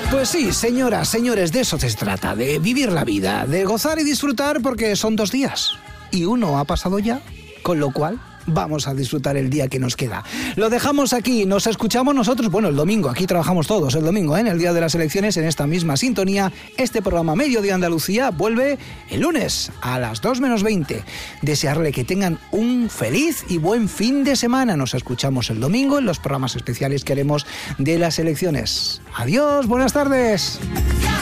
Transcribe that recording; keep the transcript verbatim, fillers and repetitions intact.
Pues sí, señoras, señores, de eso se trata, de vivir la vida, de gozar y disfrutar porque son dos días y uno ha pasado ya, con lo cual vamos a disfrutar el día que nos queda. Lo dejamos aquí, nos escuchamos nosotros, bueno, el domingo, aquí trabajamos todos el domingo, ¿eh? En el día de las elecciones, en esta misma sintonía. Este programa Mediodía Andalucía vuelve el lunes a las dos menos veinte. Desearle que tengan un feliz y buen fin de semana. Nos escuchamos el domingo en los programas especiales que haremos de las elecciones. Adiós, buenas tardes.